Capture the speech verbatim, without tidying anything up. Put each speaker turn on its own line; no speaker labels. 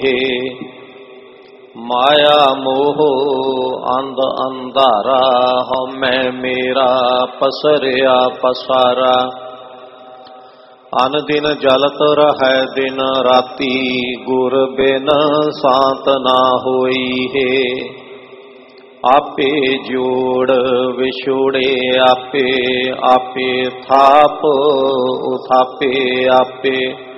माया मोह अंध अंधारा, हमै मेरा पसरिया पसारा। अन दिन जलत रहै दिन राती, गुर बिन शांत ना होई है। आपे जोड़ विछोड़े आपे, आपे थाप उथापे आपे।